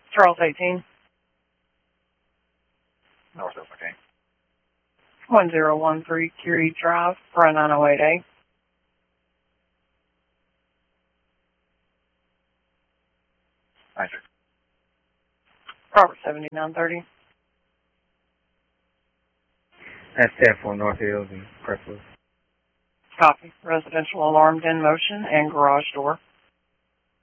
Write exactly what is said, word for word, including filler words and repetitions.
Charles eighteen. Northwest, okay. one zero one three Curie Drive, Fry nine oh eight A. Nine six. Robert seventy-nine thirty. That's ten four North Hills and Crestwood. Copy. Residential alarmed in motion and garage door.